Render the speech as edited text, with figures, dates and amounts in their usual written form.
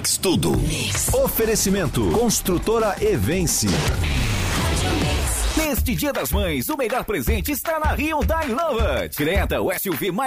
Mix Tudo. Oferecimento. Construtora Evense. Neste Dia das Mães, o melhor presente está na Hyundai Nova. Creta, o SUV mais